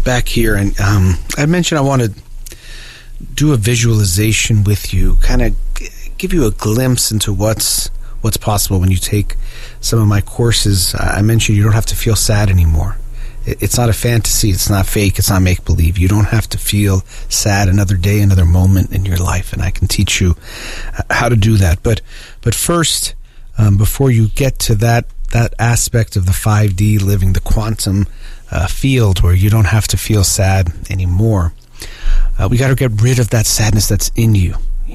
back here, and I mentioned I want to do a visualization with you, kind of give you a glimpse into what's possible when you take some of my courses. I mentioned you don't have to feel sad anymore. It's not a fantasy. It's not fake. It's not make-believe. You don't have to feel sad another day, another moment in your life, and I can teach you how to do that. But first, before you get to that aspect of the 5D, living the quantum field where you don't have to feel sad anymore, we got to get rid of that sadness that's in you.